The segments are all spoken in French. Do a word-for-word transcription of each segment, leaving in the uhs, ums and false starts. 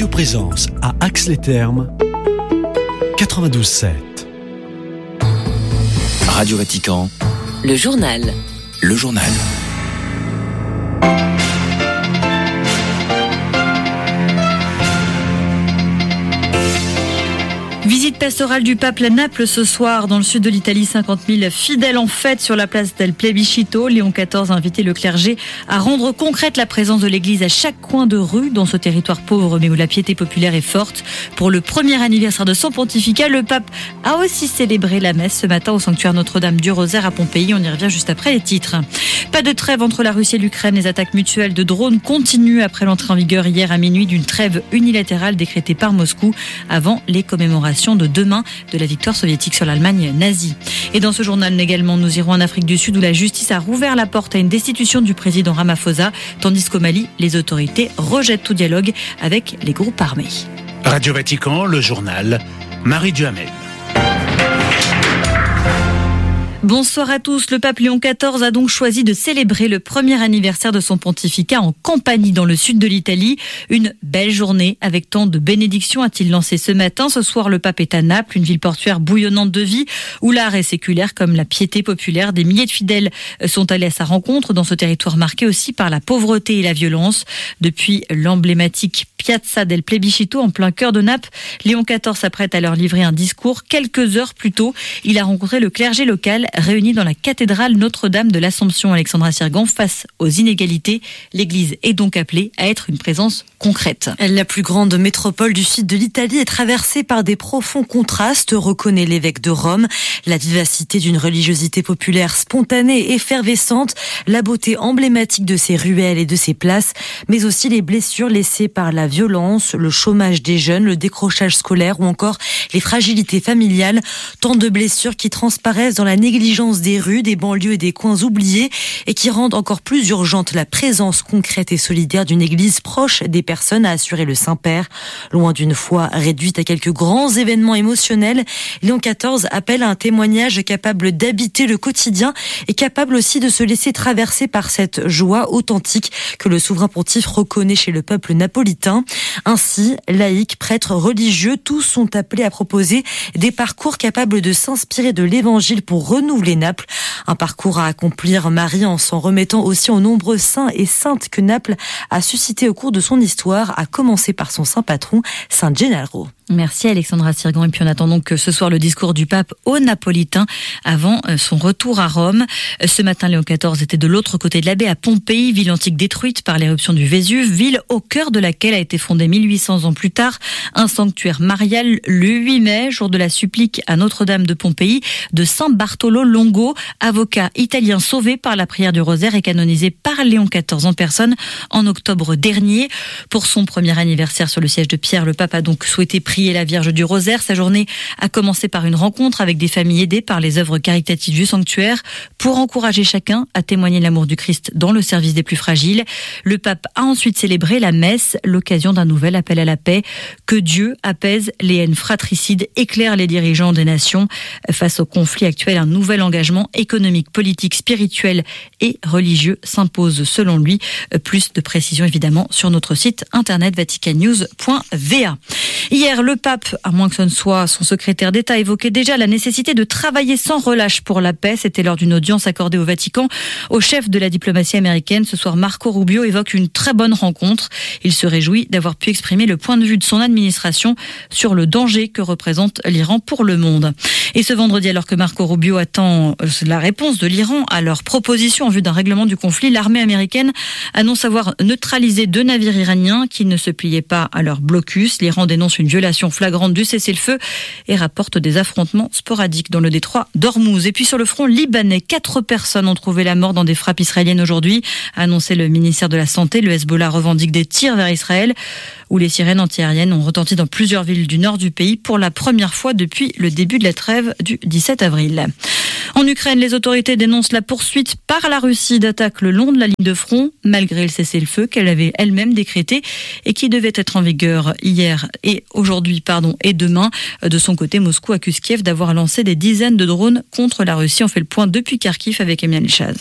Radio Présence à Ax-les-Thermes, quatre-vingt-douze sept. Radio Vatican. Le journal. Le journal. Visite pastorale du pape à Naples ce soir. Dans le sud de l'Italie, cinquante mille fidèles en fête sur la place del Plebiscito. Léon quatorze a invité le clergé à rendre concrète la présence de l'église à chaque coin de rue dans ce territoire pauvre mais où la piété populaire est forte. Pour le premier anniversaire de son pontificat, le pape a aussi célébré la messe ce matin au sanctuaire Notre-Dame du Rosaire à Pompéi. On y revient juste après les titres. Pas de trêve entre la Russie et l'Ukraine. Les attaques mutuelles de drones continuent après l'entrée en vigueur hier à minuit d'une trêve unilatérale décrétée par Moscou avant les commémorations de demain de la victoire soviétique sur l'Allemagne nazie. Et dans ce journal également, nous irons en Afrique du Sud où la justice a rouvert la porte à une destitution du président Ramaphosa, tandis qu'au Mali, les autorités rejettent tout dialogue avec les groupes armés. Radio Vatican, le journal, Marie Duhamel. Bonsoir à tous. Le pape Léon quatorze a donc choisi de célébrer le premier anniversaire de son pontificat en Campanie, dans le sud de l'Italie. Une belle journée avec tant de bénédictions, a-t-il lancé ce matin. Ce soir, le pape est à Naples, une ville portuaire bouillonnante de vie, où l'art est séculaire comme la piété populaire. Des milliers de fidèles sont allés à sa rencontre dans ce territoire marqué aussi par la pauvreté et la violence. Depuis l'emblématique Piazza del Plebiscito, en plein cœur de Naples, Léon quatorze s'apprête à leur livrer un discours. Quelques heures plus tôt, il a rencontré le clergé local réunis dans la cathédrale Notre-Dame de l'Assomption. Alexandra Sirgan, face aux inégalités, l'Église est donc appelée à être une présence concrète. La plus grande métropole du sud de l'Italie est traversée par des profonds contrastes, reconnaît l'évêque de Rome. La vivacité d'une religiosité populaire spontanée, effervescente, la beauté emblématique de ses ruelles et de ses places, mais aussi les blessures laissées par la violence, le chômage des jeunes, le décrochage scolaire ou encore les fragilités familiales. Tant de blessures qui transparaissent dans la négligence des rues, des banlieues et des coins oubliés et qui rendent encore plus urgente la présence concrète et solidaire d'une église proche des personnes, a assuré le Saint-Père. Loin d'une foi réduite à quelques grands événements émotionnels, Léon quatorze appelle à un témoignage capable d'habiter le quotidien et capable aussi de se laisser traverser par cette joie authentique que le souverain pontife reconnaît chez le peuple napolitain. Ainsi, laïcs, prêtres, religieux, tous sont appelés à proposer des parcours capables de s'inspirer de l'évangile pour renouveler Naples. Un parcours à accomplir Marie en s'en remettant aussi aux nombreux saints et saintes que Naples a suscité au cours de son histoire, à commencer par son saint patron, Saint Gennaro. Merci Alexandra Sirgan. Et puis on attend donc ce soir le discours du pape aux Napolitains avant son retour à Rome. Ce matin, Léon quatorze était de l'autre côté de la baie à Pompéi, ville antique détruite par l'éruption du Vésuve, ville au cœur de laquelle a été fondé mille huit cents ans plus tard un sanctuaire marial le huit mai, jour de la supplique à Notre-Dame de Pompéi de Saint Bartolo Longo, avocat italien sauvé par la prière du rosaire et canonisé par Léon quatorze en personne en octobre dernier. Pour son premier anniversaire sur le siège de Pierre, le pape a donc souhaité prier la Vierge du Rosaire. Sa journée a commencé par une rencontre avec des familles aidées par les œuvres caritatives du sanctuaire pour encourager chacun à témoigner de l'amour du Christ dans le service des plus fragiles. Le pape a ensuite célébré la messe, l'occasion d'un nouvel appel à la paix. Que Dieu apaise les haines fratricides, éclaire les dirigeants des nations. Face au conflit actuel, un nouvel engagement économique, politique, spirituel et religieux s'impose selon lui. Plus de précisions évidemment sur notre site internet vatican news point v a. Hier, le pape, à moins que ce ne soit son secrétaire d'État, évoquait déjà la nécessité de travailler sans relâche pour la paix. C'était lors d'une audience accordée au Vatican au chef de la diplomatie américaine. Ce soir, Marco Rubio évoque une très bonne rencontre. Il se réjouit d'avoir pu exprimer le point de vue de son administration sur le danger que représente l'Iran pour le monde. Et ce vendredi, alors que Marco Rubio attend la réponse de l'Iran à leur proposition en vue d'un règlement du conflit, l'armée américaine annonce avoir neutralisé deux navires iraniens qui ne se pliaient pas à leur blocus. L'Iran dénonce une violation flagrante du cessez-le-feu et rapporte des affrontements sporadiques dans le détroit d'Ormuz. Et puis sur le front libanais, quatre personnes ont trouvé la mort dans des frappes israéliennes aujourd'hui, a annoncé le ministère de la Santé. Le Hezbollah revendique des tirs vers Israël, où les sirènes antiaériennes ont retenti dans plusieurs villes du nord du pays pour la première fois depuis le début de la trêve du dix-sept avril. En Ukraine, les autorités dénoncent la poursuite par la Russie d'attaques le long de la ligne de front, malgré le cessez-le-feu qu'elle avait elle-même décrété et qui devait être en vigueur hier et aujourd'hui, pardon, et demain. De son côté, Moscou accuse Kiev d'avoir lancé des dizaines de drones contre la Russie. On fait le point depuis Kharkiv avec Emiel Chaz.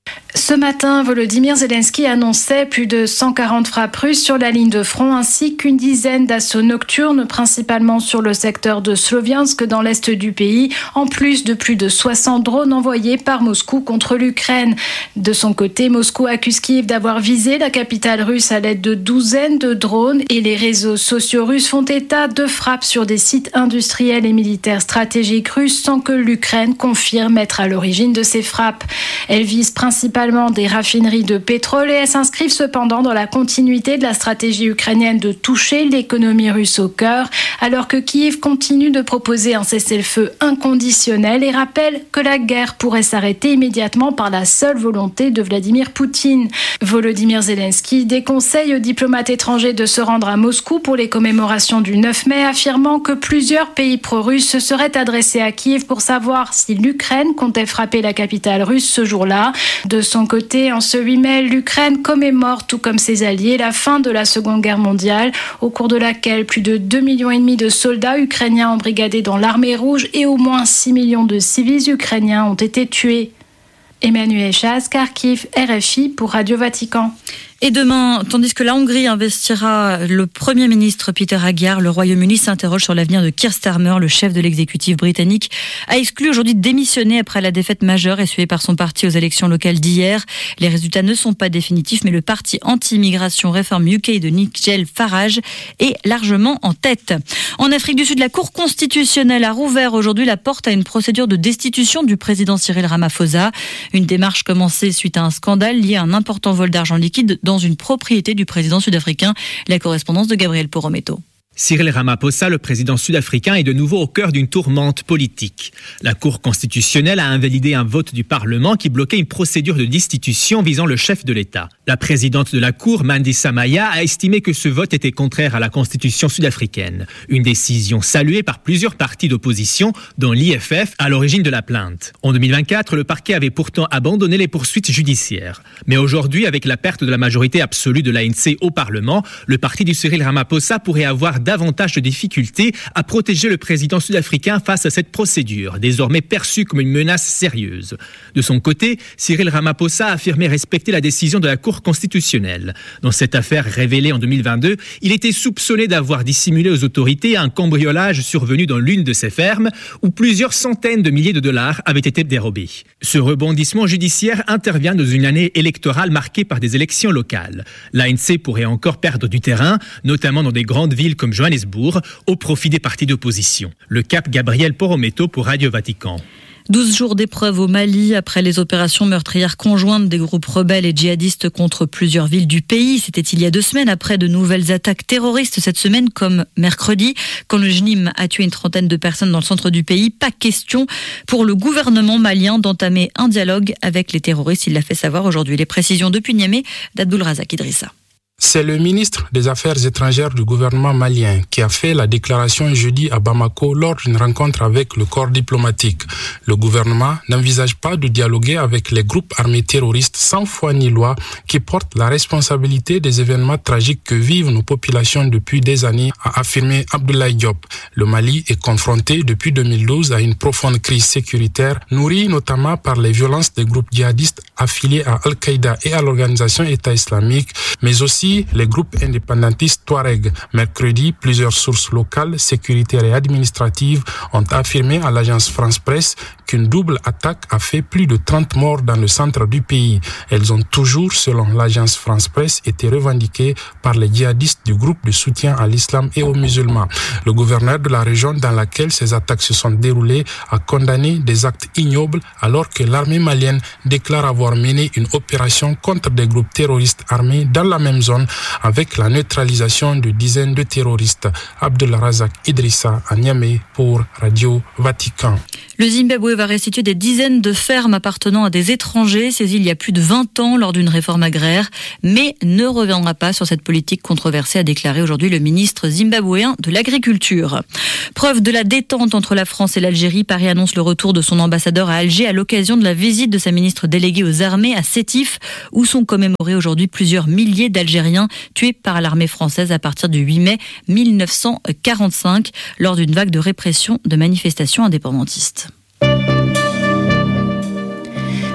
Ce matin, Volodymyr Zelensky annonçait plus de cent quarante frappes russes sur la ligne de front ainsi qu'une dizaine d'assauts nocturnes, principalement sur le secteur de Sloviansk dans l'est du pays, en plus de plus de soixante drones envoyés par Moscou contre l'Ukraine. De son côté, Moscou accuse Kiev d'avoir visé la capitale russe à l'aide de douzaines de drones et les réseaux sociaux russes font état de frappes sur des sites industriels et militaires stratégiques russes sans que l'Ukraine confirme être à l'origine de ces frappes. Elles visent principalement des raffineries de pétrole et elles s'inscrivent cependant dans la continuité de la stratégie ukrainienne de toucher l'économie russe au cœur, alors que Kiev continue de proposer un cessez-le-feu inconditionnel et rappelle que la guerre pourrait s'arrêter immédiatement par la seule volonté de Vladimir Poutine. Volodymyr Zelensky déconseille aux diplomates étrangers de se rendre à Moscou pour les commémorations du neuf mai, affirmant que plusieurs pays pro-russes se seraient adressés à Kiev pour savoir si l'Ukraine comptait frapper la capitale russe ce jour-là. De son côté, en ce huit mai, l'Ukraine commémore, tout comme ses alliés, la fin de la Seconde Guerre mondiale, au cours de laquelle plus de deux millions et demi de soldats ukrainiens embrigadés dans l'armée rouge et au moins six millions de civils ukrainiens ont été tués. Emmanuel Chaz, Kharkiv, R F I pour Radio Vatican. Et demain, tandis que la Hongrie investira le Premier ministre Peter Magyar, le Royaume-Uni s'interroge sur l'avenir de Keir Starmer, le chef de l'exécutif britannique, a exclu aujourd'hui de démissionner après la défaite majeure essuyée par son parti aux élections locales d'hier. Les résultats ne sont pas définitifs, mais le parti anti-immigration Reform U K de Nigel Farage est largement en tête. En Afrique du Sud, la Cour constitutionnelle a rouvert aujourd'hui la porte à une procédure de destitution du président Cyril Ramaphosa. Une démarche commencée suite à un scandale lié à un important vol d'argent liquide dans une propriété du président sud-africain. La correspondance de Gabriel Porometo. Cyril Ramaphosa, le président sud-africain, est de nouveau au cœur d'une tourmente politique. La Cour constitutionnelle a invalidé un vote du Parlement qui bloquait une procédure de destitution visant le chef de l'État. La présidente de la Cour, Mandisa Maya, a estimé que ce vote était contraire à la Constitution sud-africaine. Une décision saluée par plusieurs partis d'opposition, dont l'I F F, à l'origine de la plainte. En deux mille vingt-quatre, le parquet avait pourtant abandonné les poursuites judiciaires. Mais aujourd'hui, avec la perte de la majorité absolue de l'A N C au Parlement, le parti du Cyril Ramaphosa pourrait avoir davantage de difficultés à protéger le président sud-africain face à cette procédure, désormais perçue comme une menace sérieuse. De son côté, Cyril Ramaphosa a affirmé respecter la décision de la Cour constitutionnelle. Dans cette affaire révélée en deux mille vingt-deux, il était soupçonné d'avoir dissimulé aux autorités un cambriolage survenu dans l'une de ses fermes où plusieurs centaines de milliers de dollars avaient été dérobés. Ce rebondissement judiciaire intervient dans une année électorale marquée par des élections locales. L'A N C pourrait encore perdre du terrain, notamment dans des grandes villes comme Johannesburg, au profit des partis d'opposition. Le Cap, Gabriel Porometo pour Radio Vatican. douze jours d'épreuve au Mali après les opérations meurtrières conjointes des groupes rebelles et djihadistes contre plusieurs villes du pays. C'était il y a deux semaines après de nouvelles attaques terroristes cette semaine comme mercredi quand le J N I M a tué une trentaine de personnes dans le centre du pays. Pas question pour le gouvernement malien d'entamer un dialogue avec les terroristes. Il l'a fait savoir aujourd'hui. Les précisions depuis Niamey d'Abdul Razak Idrissa. C'est le ministre des Affaires étrangères du gouvernement malien qui a fait la déclaration jeudi à Bamako lors d'une rencontre avec le corps diplomatique. Le gouvernement n'envisage pas de dialoguer avec les groupes armés terroristes sans foi ni loi qui portent la responsabilité des événements tragiques que vivent nos populations depuis des années, a affirmé Abdoulaye Diop. Le Mali est confronté depuis deux mille douze à une profonde crise sécuritaire, nourrie notamment par les violences des groupes djihadistes affiliés à Al-Qaïda et à l'organisation État islamique, mais aussi les groupes indépendantistes Touareg. Mercredi, plusieurs sources locales, sécuritaires et administratives ont affirmé à l'agence France Presse qu'une double attaque a fait plus de trente morts dans le centre du pays. Elles ont toujours, selon l'agence France Presse, été revendiquées par les djihadistes du groupe de soutien à l'islam et aux musulmans. Le gouverneur de la région dans laquelle ces attaques se sont déroulées a condamné des actes ignobles alors que l'armée malienne déclare avoir mené une opération contre des groupes terroristes armés dans la même zone avec la neutralisation de dizaines de terroristes. Abdul Razak Idrissa à Niamey pour Radio Vatican. Le Zimbabwe va restituer des dizaines de fermes appartenant à des étrangers saisis il y a plus de vingt ans lors d'une réforme agraire, mais ne reviendra pas sur cette politique controversée, a déclaré aujourd'hui le ministre zimbabwéen de l'Agriculture. Preuve de la détente entre la France et l'Algérie, Paris annonce le retour de son ambassadeur à Alger à l'occasion de la visite de sa ministre déléguée aux armées à Sétif, où sont commémorés aujourd'hui plusieurs milliers d'Algériens tués par l'armée française à partir du huit mai mille neuf cent quarante-cinq lors d'une vague de répression de manifestations indépendantistes.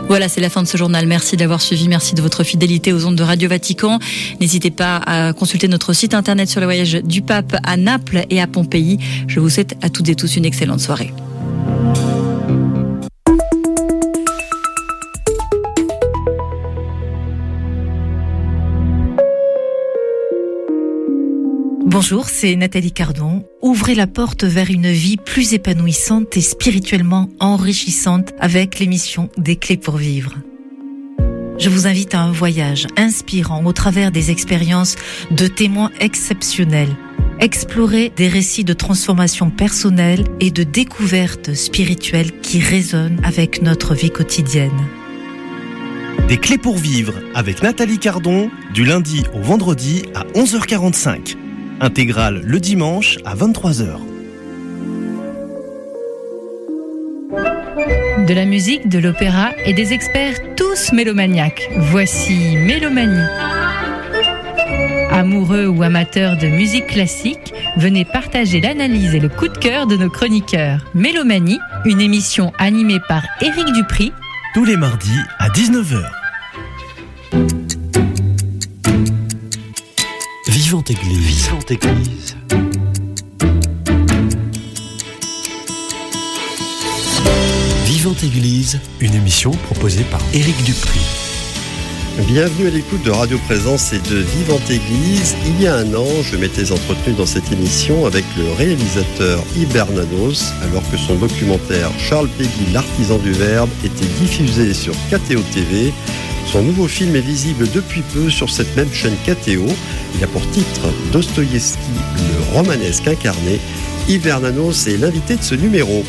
Voilà, c'est la fin de ce journal. Merci de l'avoir suivi. Merci de votre fidélité aux ondes de Radio Vatican. N'hésitez pas à consulter notre site internet sur le voyage du pape à Naples et à Pompéi. Je vous souhaite à toutes et tous une excellente soirée. Bonjour, c'est Nathalie Cardon. Ouvrez la porte vers une vie plus épanouissante et spirituellement enrichissante avec l'émission Des Clés pour Vivre. Je vous invite à un voyage inspirant au travers des expériences de témoins exceptionnels. Explorer des récits de transformation personnelle et de découverte spirituelle qui résonnent avec notre vie quotidienne. Des Clés pour Vivre avec Nathalie Cardon, du lundi au vendredi à onze heures quarante-cinq. Intégrale le dimanche à vingt-trois heures. De la musique, de l'opéra et des experts tous mélomaniaques. Voici Mélomanie. Amoureux ou amateurs de musique classique, venez partager l'analyse et le coup de cœur de nos chroniqueurs. Mélomanie, une émission animée par Éric Dupri. Tous les mardis à dix-neuf heures. Vivante Église. Vivante Église. Vivante Église, une émission proposée par Éric Dupri. Bienvenue à l'écoute de Radio Présence et de Vivante Église. Il y a un an, je m'étais entretenu dans cette émission avec le réalisateur Yves Bernanos, alors que son documentaire Charles Péguy, l'artisan du Verbe, était diffusé sur K T O T V. Son nouveau film est visible depuis peu sur cette même chaîne K T O. Il a pour titre Dostoïevski, le romanesque incarné. Yves Bernanos est l'invité de ce numéro.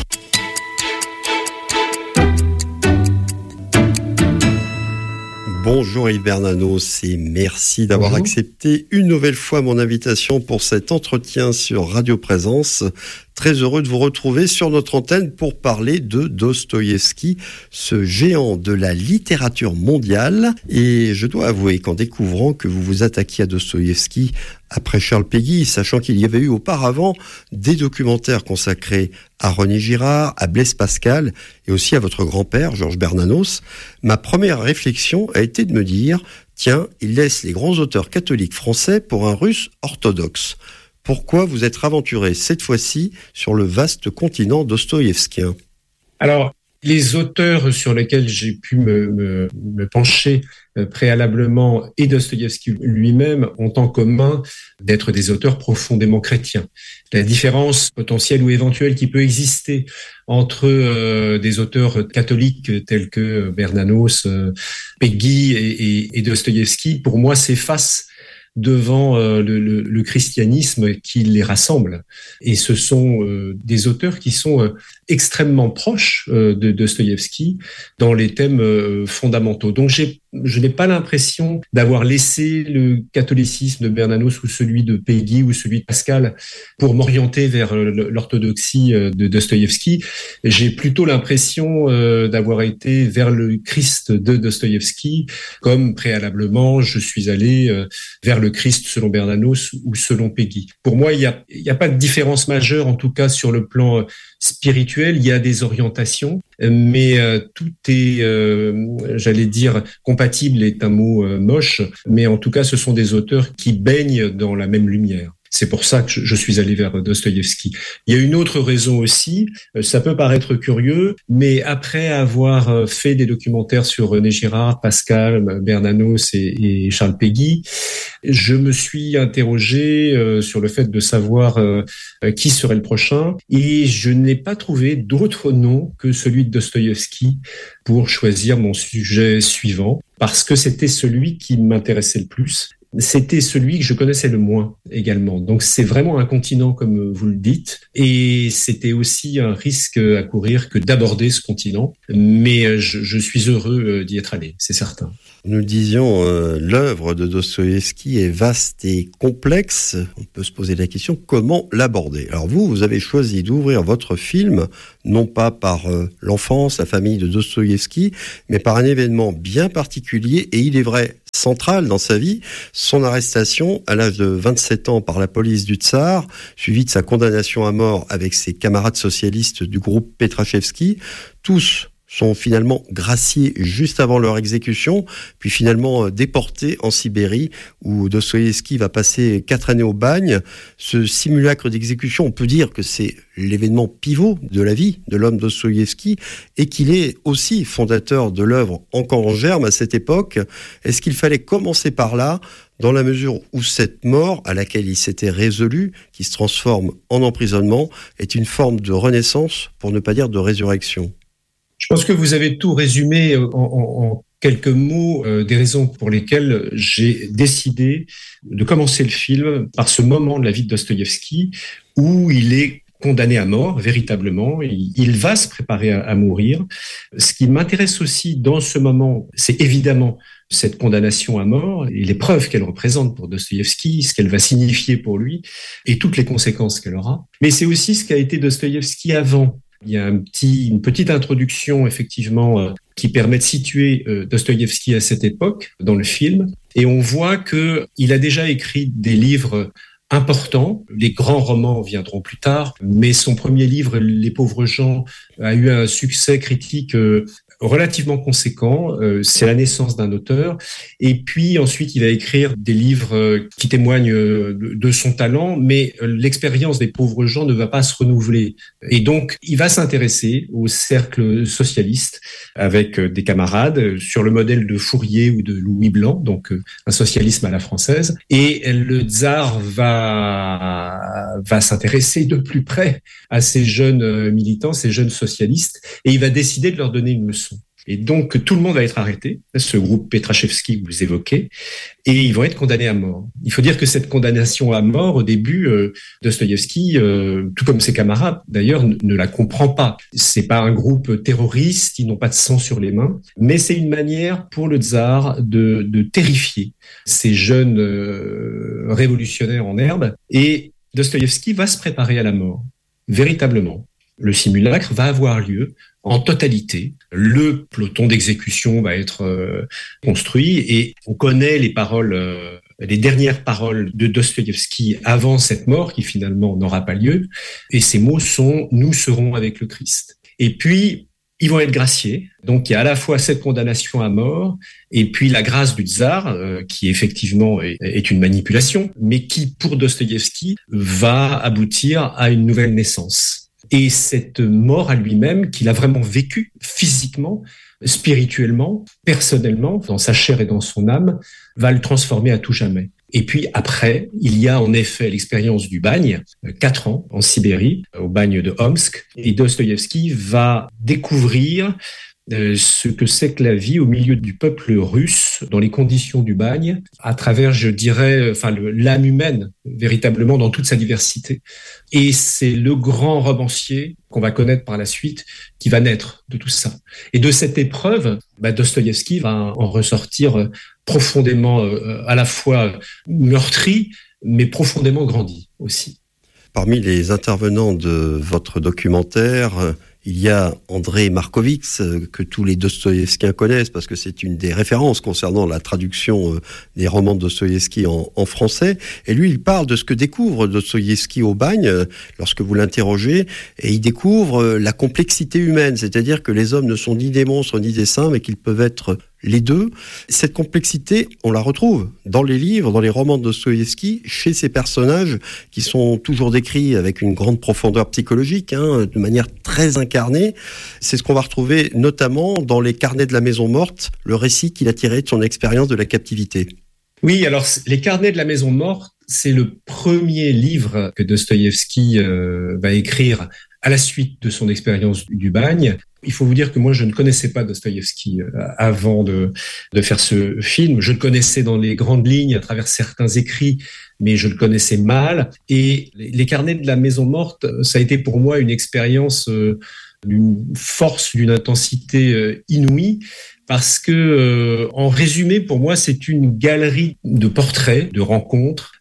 Bonjour Yves Bernanos et merci d'avoir Bonjour. accepté une nouvelle fois mon invitation pour cet entretien sur Radio Présence. Très heureux de vous retrouver sur notre antenne pour parler de Dostoïevski, ce géant de la littérature mondiale. Et je dois avouer qu'en découvrant que vous vous attaquiez à Dostoïevski après Charles Péguy, sachant qu'il y avait eu auparavant des documentaires consacrés à René Girard, à Blaise Pascal et aussi à votre grand-père, Georges Bernanos, ma première réflexion a été de me dire « Tiens, il laisse les grands auteurs catholiques français pour un russe orthodoxe ». Pourquoi vous êtes aventuré cette fois-ci sur le vaste continent dostoïevskien ? Alors, les auteurs sur lesquels j'ai pu me, me, me pencher préalablement et Dostoïevski lui-même ont en commun d'être des auteurs profondément chrétiens. La différence potentielle ou éventuelle qui peut exister entre euh, des auteurs catholiques tels que Bernanos, euh, Péguy et, et, et Dostoïevski, pour moi, s'efface devant euh, le, le, le christianisme qui les rassemble. Et ce sont euh, des auteurs qui sont euh, extrêmement proches euh, de Dostoïevski dans les thèmes euh, fondamentaux. Donc j'ai, je n'ai pas l'impression d'avoir laissé le catholicisme de Bernanos ou celui de Péguy ou celui de Pascal pour m'orienter vers l'orthodoxie de Dostoïevski. J'ai plutôt l'impression euh, d'avoir été vers le Christ de Dostoïevski, comme préalablement je suis allé euh, vers le Christ selon Bernanos ou selon Péguy. Pour moi, il n'y a, il y a pas de différence majeure, en tout cas sur le plan spirituel. Il y a des orientations, mais euh, tout est, euh, j'allais dire, compatible est un mot euh, moche, mais en tout cas, ce sont des auteurs qui baignent dans la même lumière. C'est pour ça que je suis allé vers Dostoïevski. Il y a une autre raison aussi, ça peut paraître curieux, mais après avoir fait des documentaires sur René Girard, Pascal, Bernanos et, et Charles Péguy, je me suis interrogé sur le fait de savoir qui serait le prochain et je n'ai pas trouvé d'autre nom que celui de Dostoïevski pour choisir mon sujet suivant, parce que c'était celui qui m'intéressait le plus. C'était celui que je connaissais le moins également. Donc c'est vraiment un continent comme vous le dites et c'était aussi un risque à courir que d'aborder ce continent. Mais je, je suis heureux d'y être allé, c'est certain. Nous disions, euh, l'œuvre de Dostoïevski est vaste et complexe. On peut se poser la question, comment l'aborder ? Alors vous, vous avez choisi d'ouvrir votre film, non pas par euh, l'enfance, la famille de Dostoïevski, mais par un événement bien particulier, et il est vrai, central dans sa vie, son arrestation à l'âge de vingt-sept ans par la police du Tsar, suivi de sa condamnation à mort avec ses camarades socialistes du groupe Petrachevski, tous sont finalement graciés juste avant leur exécution, puis finalement déportés en Sibérie, où Dostoïevski va passer quatre années au bagne. Ce simulacre d'exécution, on peut dire que c'est l'événement pivot de la vie de l'homme Dostoïevski, et qu'il est aussi fondateur de l'œuvre encore en germe à cette époque. Est-ce qu'il fallait commencer par là, dans la mesure où cette mort à laquelle il s'était résolu, qui se transforme en emprisonnement, est une forme de renaissance, pour ne pas dire de résurrection? Je pense que vous avez tout résumé en, en, en quelques mots euh, des raisons pour lesquelles j'ai décidé de commencer le film par ce moment de la vie de Dostoïevski où il est condamné à mort, véritablement. Il, il va se préparer à, à mourir. Ce qui m'intéresse aussi dans ce moment, c'est évidemment cette condamnation à mort et l'épreuve qu'elle représente pour Dostoïevski, ce qu'elle va signifier pour lui et toutes les conséquences qu'elle aura. Mais c'est aussi ce qu'a été Dostoïevski avant. Il y a un petit, une petite introduction, effectivement, euh, qui permet de situer euh, Dostoïevski à cette époque dans le film. Et on voit qu'il a déjà écrit des livres importants. Les grands romans viendront plus tard, mais son premier livre, Les pauvres gens, a eu un succès critique euh, relativement conséquent. Euh, c'est la naissance d'un auteur. Et puis ensuite, il va écrire des livres euh, qui témoignent euh, de, de son talent, mais euh, l'expérience des pauvres gens ne va pas se renouveler. Et donc, il va s'intéresser au cercle socialiste avec euh, des camarades euh, sur le modèle de Fourier ou de Louis Blanc, donc euh, un socialisme à la française. Et le tsar va, va s'intéresser de plus près à ces jeunes euh, militants, ces jeunes socialistes, et il va décider de leur donner une leçon. Et donc, tout le monde va être arrêté, ce groupe Petrachevski que vous évoquez, et ils vont être condamnés à mort. Il faut dire que cette condamnation à mort, au début, euh, Dostoïevski, euh, tout comme ses camarades d'ailleurs, ne, ne la comprend pas. C'est pas un groupe terroriste, ils n'ont pas de sang sur les mains, mais c'est une manière pour le tsar de, de terrifier ces jeunes euh, révolutionnaires en herbe, et Dostoïevski va se préparer à la mort, véritablement. Le simulacre va avoir lieu en totalité. Le peloton d'exécution va être euh, construit et on connaît les paroles, euh, les dernières paroles de Dostoïevski avant cette mort qui finalement n'aura pas lieu. Et ces mots sont « Nous serons avec le Christ ». Et puis, ils vont être graciés. Donc, il y a à la fois cette condamnation à mort et puis la grâce du tsar, euh, qui effectivement est, est une manipulation, mais qui, pour Dostoïevski, va aboutir à une nouvelle naissance. Et cette mort à lui-même, qu'il a vraiment vécue physiquement, spirituellement, personnellement, dans sa chair et dans son âme, va le transformer à tout jamais. Et puis après, il y a en effet l'expérience du bagne, quatre ans en Sibérie, au bagne de Omsk, et Dostoïevski va découvrir ce que c'est que la vie au milieu du peuple russe, dans les conditions du bagne, à travers, je dirais, enfin, le, l'âme humaine, véritablement, dans toute sa diversité. Et c'est le grand romancier qu'on va connaître par la suite qui va naître de tout ça. Et de cette épreuve, bah, Dostoïevski va en ressortir profondément, euh, à la fois meurtri, mais profondément grandi aussi. Parmi les intervenants de votre documentaire, il y a André Markovitz, que tous les Dostoïevskiens connaissent, parce que c'est une des références concernant la traduction des romans de Dostoïevski en, en français. Et lui, il parle de ce que découvre Dostoïevski au bagne, lorsque vous l'interrogez, et il découvre la complexité humaine, c'est-à-dire que les hommes ne sont ni des monstres ni des saints, mais qu'ils peuvent être les deux. Cette complexité, on la retrouve dans les livres, dans les romans de Dostoïevski, chez ces personnages qui sont toujours décrits avec une grande profondeur psychologique, hein, de manière très incarnée. C'est ce qu'on va retrouver notamment dans les Carnets de la Maison Morte, le récit qu'il a tiré de son expérience de la captivité. Oui, alors les Carnets de la Maison Morte, c'est le premier livre que Dostoïevski euh, va écrire à la suite de son expérience du bagne. Il faut vous dire que moi, je ne connaissais pas Dostoïevski avant de, de faire ce film. Je le connaissais dans les grandes lignes à travers certains écrits, mais je le connaissais mal. Et les Carnets de la Maison Morte, ça a été pour moi une expérience d'une force, d'une intensité inouïe. Parce que, euh, en résumé, pour moi, c'est une galerie de portraits, de rencontres, qui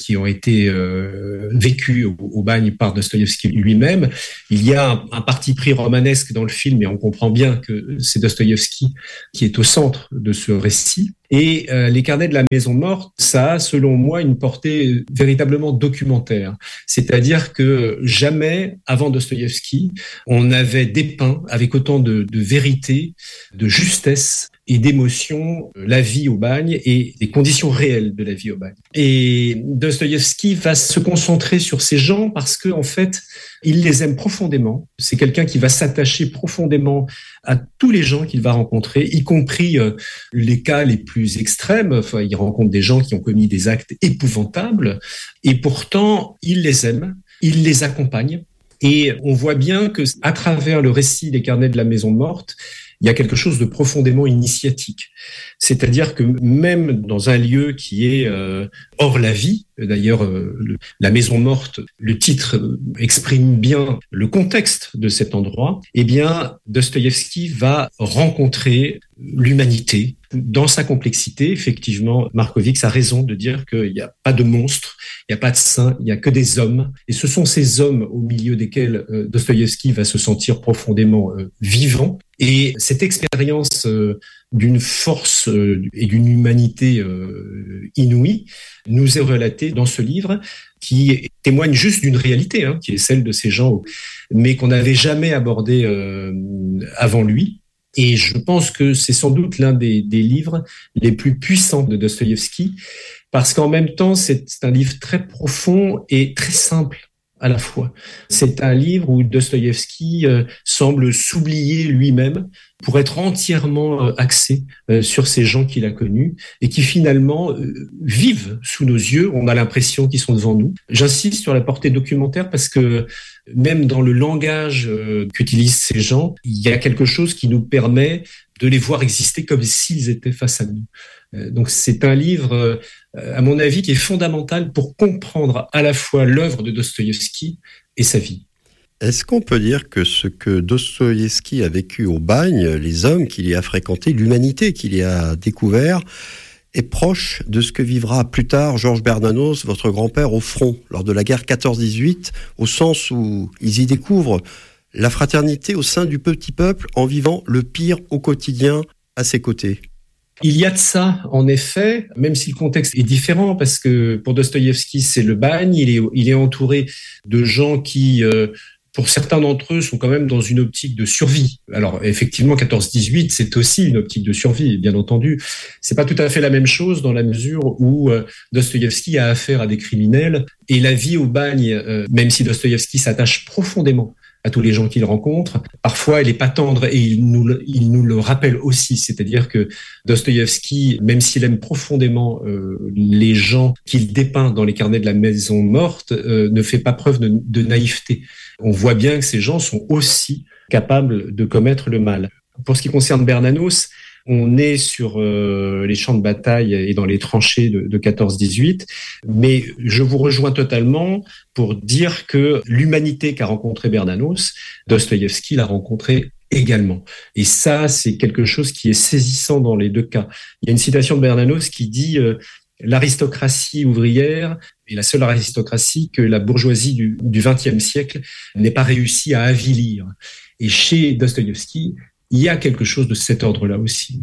qui ont été euh, vécues au, au bagne par Dostoïevski lui-même. Il y a un, un parti pris romanesque dans le film et on comprend bien que c'est Dostoïevski qui est au centre de ce récit. Et euh, les carnets de la maison morte, ça a, selon moi, une portée véritablement documentaire. C'est-à-dire que jamais, avant Dostoïevski, on avait dépeint avec autant de, de vérité, de justesse et d'émotion la vie au bagne et les conditions réelles de la vie au bagne. Et Dostoïevski va se concentrer sur ces gens parce que, en fait, il les aime profondément. C'est quelqu'un qui va s'attacher profondément à tous les gens qu'il va rencontrer, y compris euh, les cas les plus extrêmes. Enfin, il rencontre des gens qui ont commis des actes épouvantables et pourtant, il les aime, il les accompagne. Et on voit bien que, à travers le récit des carnets de la maison morte, il y a quelque chose de profondément initiatique. C'est-à-dire que même dans un lieu qui est euh, hors la vie, d'ailleurs, euh, le, la maison morte, le titre exprime bien le contexte de cet endroit, eh bien, Dostoïevski va rencontrer l'humanité dans sa complexité. Effectivement, Markovits a raison de dire qu'il n'y a pas de monstres, il n'y a pas de saints, il n'y a que des hommes. Et ce sont ces hommes au milieu desquels euh, Dostoïevski va se sentir profondément euh, vivant. Et cette expérience euh, d'une force euh, et d'une humanité euh, inouïe nous est relatée dans ce livre qui témoigne juste d'une réalité, hein, qui est celle de ces gens, mais qu'on n'avait jamais abordée euh, avant lui. Et je pense que c'est sans doute l'un des, des livres les plus puissants de Dostoïevski, parce qu'en même temps, c'est, c'est un livre très profond et très simple à la fois. C'est un livre où Dostoïevski euh, semble s'oublier lui-même pour être entièrement euh, axé euh, sur ces gens qu'il a connus et qui finalement euh, vivent sous nos yeux. On a l'impression qu'ils sont devant nous. J'insiste sur la portée documentaire parce que même dans le langage euh, qu'utilisent ces gens, il y a quelque chose qui nous permet de les voir exister comme s'ils étaient face à nous. Euh, donc c'est un livre, euh, à mon avis, qui est fondamental pour comprendre à la fois l'œuvre de Dostoïevski et sa vie. Est-ce qu'on peut dire que ce que Dostoïevski a vécu au bagne, les hommes qu'il y a fréquentés, l'humanité qu'il y a découvert, est proche de ce que vivra plus tard Georges Bernanos, votre grand-père, au front, lors de la guerre quatorze dix-huit, au sens où ils y découvrent la fraternité au sein du petit peuple en vivant le pire au quotidien à ses côtés? Il y a de ça, en effet, même si le contexte est différent, parce que pour Dostoïevski, c'est le bagne, il est, il est entouré de gens qui, euh, pour certains d'entre eux, sont quand même dans une optique de survie. Alors, effectivement, quatorze dix-huit, c'est aussi une optique de survie, bien entendu. C'est pas tout à fait la même chose dans la mesure où euh, Dostoïevski a affaire à des criminels et la vie au bagne, euh, même si Dostoïevski s'attache profondément à tous les gens qu'il rencontre. Parfois, elle est pas tendre et il nous, le, il nous le rappelle aussi. C'est-à-dire que Dostoïevski, même s'il aime profondément euh, les gens qu'il dépeint dans les carnets de la maison morte, euh, ne fait pas preuve de, de naïveté. On voit bien que ces gens sont aussi capables de commettre le mal. Pour ce qui concerne Bernanos, on est sur euh, les champs de bataille et dans les tranchées de, de quatorze dix-huit, mais je vous rejoins totalement pour dire que l'humanité qu'a rencontré Bernanos, Dostoïevski l'a rencontré également. Et ça, c'est quelque chose qui est saisissant dans les deux cas. Il y a une citation de Bernanos qui dit euh, « L'aristocratie ouvrière est la seule aristocratie que la bourgeoisie du vingtième siècle n'ait pas réussi à avilir. » Et chez Dostoïevski, il y a quelque chose de cet ordre-là aussi.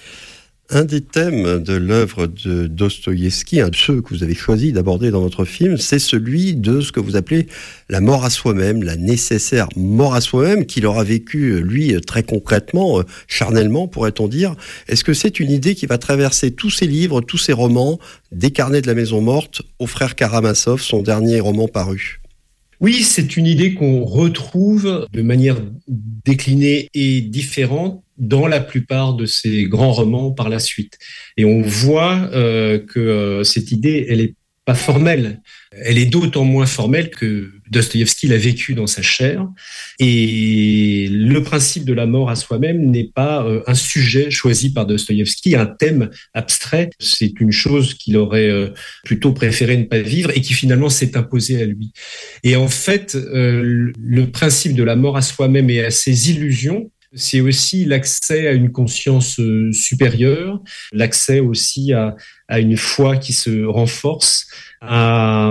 Un des thèmes de l'œuvre de Dostoïevski, un de ceux que vous avez choisi d'aborder dans votre film, c'est celui de ce que vous appelez la mort à soi-même, la nécessaire mort à soi-même, qu'il aura vécu, lui, très concrètement, charnellement, pourrait-on dire. Est-ce que c'est une idée qui va traverser tous ses livres, tous ses romans, des carnets de la maison morte, au frère Karamazov, son dernier roman paru ? Oui, c'est une idée qu'on retrouve de manière déclinée et différente dans la plupart de ces grands romans par la suite. Et on voit euh, que euh, cette idée, elle est pas formelle. Elle est d'autant moins formelle que Dostoïevski l'a vécu dans sa chair. Et le principe de la mort à soi-même n'est pas euh, un sujet choisi par Dostoïevski, un thème abstrait. C'est une chose qu'il aurait euh, plutôt préféré ne pas vivre et qui finalement s'est imposée à lui. Et en fait, euh, le principe de la mort à soi-même et à ses illusions C'est aussi l'accès à une conscience supérieure, l'accès aussi à, à une foi qui se renforce, à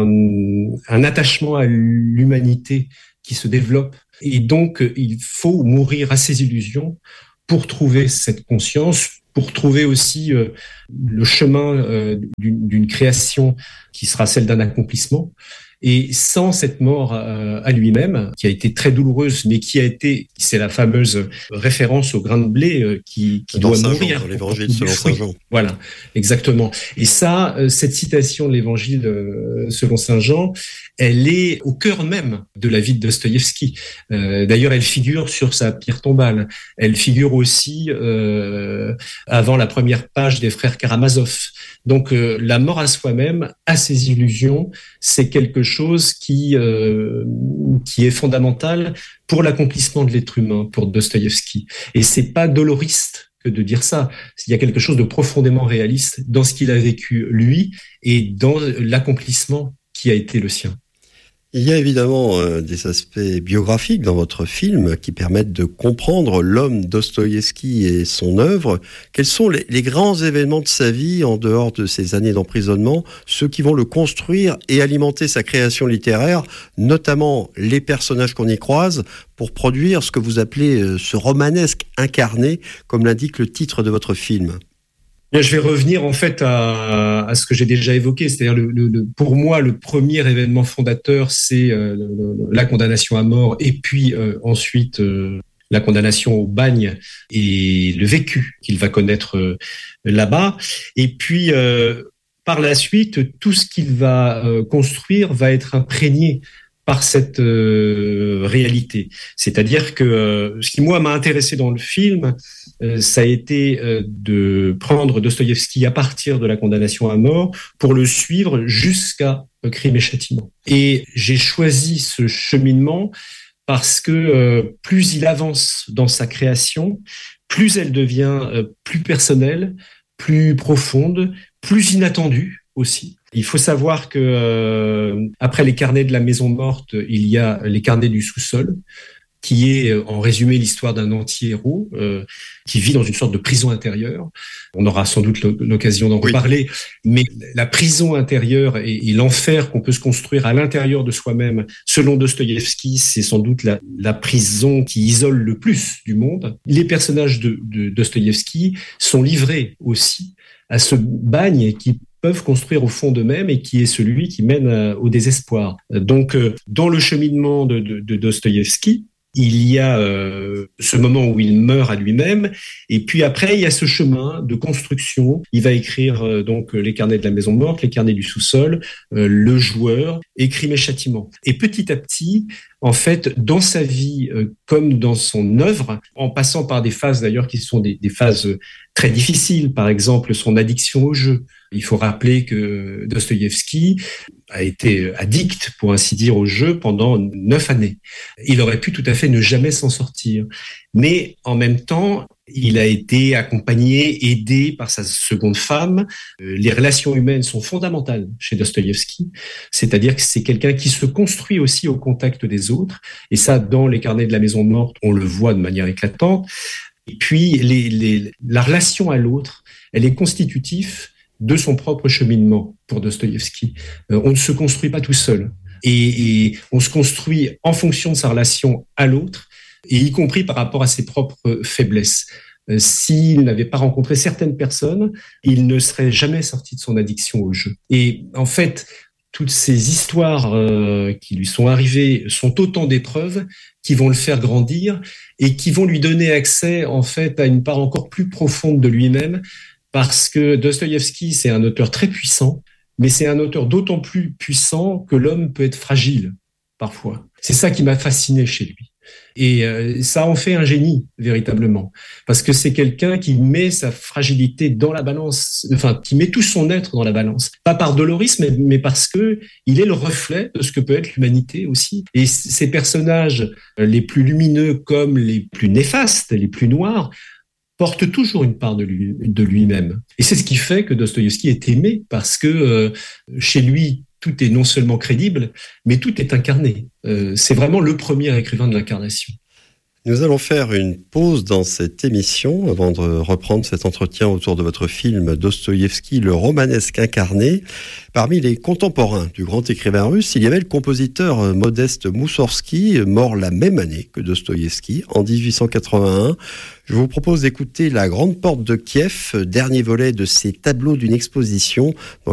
un attachement à l'humanité qui se développe. Et donc, il faut mourir à ses illusions pour trouver cette conscience, pour trouver aussi euh, le chemin euh, d'une, d'une création qui sera celle d'un accomplissement. Et sans cette mort euh, à lui-même, qui a été très douloureuse, mais qui a été, c'est la fameuse référence au grain de blé euh, qui, qui doit Saint mourir. Jean, dans l'évangile selon Saint Jean. Voilà, exactement. Et ça, euh, cette citation de l'évangile euh, selon Saint Jean, elle est au cœur même de la vie de Dostoïevski. Euh, d'ailleurs, elle figure sur sa pierre tombale. Elle figure aussi euh, avant la première page des frères Karamazov. Donc, euh, la mort à soi-même, à ses illusions, c'est quelque chose qui euh, qui est fondamental pour l'accomplissement de l'être humain, pour Dostoïevski. Et c'est pas doloriste que de dire ça. Il y a quelque chose de profondément réaliste dans ce qu'il a vécu lui et dans l'accomplissement qui a été le sien. Il y a évidemment euh, des aspects biographiques dans votre film qui permettent de comprendre l'homme Dostoïevski et son œuvre. Quels sont les, les grands événements de sa vie en dehors de ces années d'emprisonnement, ceux qui vont le construire et alimenter sa création littéraire, notamment les personnages qu'on y croise, pour produire ce que vous appelez euh, ce romanesque incarné, comme l'indique le titre de votre film? Je vais revenir en fait à, à ce que j'ai déjà évoqué, c'est-à-dire le, le, le, pour moi le premier événement fondateur, c'est euh, le, la condamnation à mort et puis euh, ensuite euh, la condamnation au bagne et le vécu qu'il va connaître euh, là-bas. Et puis euh, par la suite, tout ce qu'il va euh, construire va être imprégné par cette euh, réalité. C'est-à-dire que euh, ce qui, moi, m'a intéressé dans le film, euh, ça a été euh, de prendre Dostoïevski à partir de la condamnation à mort pour le suivre jusqu'à euh, Crime et Châtiment. Et j'ai choisi ce cheminement parce que euh, plus il avance dans sa création, plus elle devient euh, plus personnelle, plus profonde, plus inattendue aussi. Il faut savoir que euh, après les carnets de la maison morte, il y a les carnets du sous-sol, qui est en résumé l'histoire d'un anti-héros euh, qui vit dans une sorte de prison intérieure. On aura sans doute l'occasion d'en reparler, oui. Mais la prison intérieure et, et l'enfer qu'on peut se construire à l'intérieur de soi-même, selon Dostoïevski, c'est sans doute la, la prison qui isole le plus du monde. Les personnages de, de Dostoïevski sont livrés aussi à ce bagne qui peuvent construire au fond d'eux-mêmes et qui est celui qui mène au désespoir. Donc, dans le cheminement de, de, de Dostoïevski, il y a euh, ce moment où il meurt à lui-même, et puis après, il y a ce chemin de construction. Il va écrire euh, donc les carnets de la maison morte, les carnets du sous-sol, euh, le joueur, et Crime et Châtiment. Et petit à petit, en fait, dans sa vie euh, comme dans son œuvre, en passant par des phases d'ailleurs qui sont des, des phases très difficiles, par exemple son addiction au jeu. Il faut rappeler que Dostoïevski a été addict, pour ainsi dire, au jeu pendant neuf années. Il aurait pu tout à fait ne jamais s'en sortir. Mais en même temps, il a été accompagné, aidé par sa seconde femme. Les relations humaines sont fondamentales chez Dostoïevski. C'est-à-dire que c'est quelqu'un qui se construit aussi au contact des autres. Et ça, dans les carnets de la maison morte, on le voit de manière éclatante. Et puis, les, les, la relation à l'autre, elle est constitutive de son propre cheminement pour Dostoïevski. Euh, on ne se construit pas tout seul. Et, et on se construit en fonction de sa relation à l'autre, et y compris par rapport à ses propres faiblesses. Euh, s'il n'avait pas rencontré certaines personnes, il ne serait jamais sorti de son addiction au jeu. Et en fait, toutes ces histoires euh, qui lui sont arrivées sont autant d'épreuves qui vont le faire grandir et qui vont lui donner accès en fait à une part encore plus profonde de lui-même, parce que Dostoïevski, c'est un auteur très puissant, mais c'est un auteur d'autant plus puissant que l'homme peut être fragile, parfois. C'est ça qui m'a fasciné chez lui. Et euh, ça en fait un génie, véritablement. Parce que c'est quelqu'un qui met sa fragilité dans la balance, enfin, qui met tout son être dans la balance. Pas par dolorisme, mais, mais parce que il est le reflet de ce que peut être l'humanité aussi. Et ces personnages, les plus lumineux comme les plus néfastes, les plus noirs, porte toujours une part de, lui, de lui-même. Et c'est ce qui fait que Dostoïevski est aimé, parce que euh, chez lui, tout est non seulement crédible, mais tout est incarné. Euh, c'est vraiment le premier écrivain de l'incarnation. Nous allons faire une pause dans cette émission avant de reprendre cet entretien autour de votre film Dostoïevski, le romanesque incarné. Parmi les contemporains du grand écrivain russe, il y avait le compositeur Modeste Moussorski, mort la même année que Dostoïevski, en dix-huit cent quatre-vingt-un. Je vous propose d'écouter La Grande Porte de Kiev, dernier volet de ces tableaux d'une exposition dans